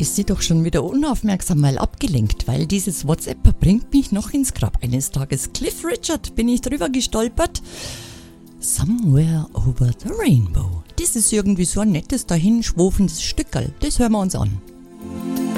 ist sie doch schon wieder unaufmerksam mal abgelenkt, weil dieses WhatsApp bringt mich noch ins Grab. Eines Tages Cliff Richard bin ich drüber gestolpert. Somewhere over the Rainbow. Das ist irgendwie so ein nettes, dahinschwofendes Stückerl. Das hören wir uns an.